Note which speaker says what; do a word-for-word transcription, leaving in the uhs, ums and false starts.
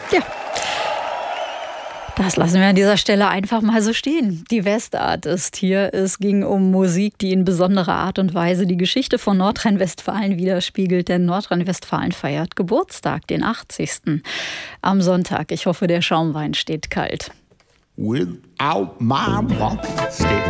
Speaker 1: Ja. Das lassen wir an dieser Stelle einfach mal so stehen. Die Westart ist hier. Es ging um Musik, die in besonderer Art und Weise die Geschichte von Nordrhein-Westfalen widerspiegelt. Denn Nordrhein-Westfalen feiert Geburtstag, den achtzigsten am Sonntag. Ich hoffe, der Schaumwein steht kalt.
Speaker 2: Without my walking stick.